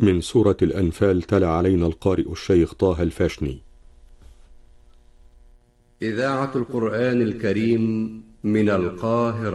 من سورة الأنفال تلا علينا القارئ الشيخ طه الفاشني. إذاعة القرآن الكريم من القاهرة.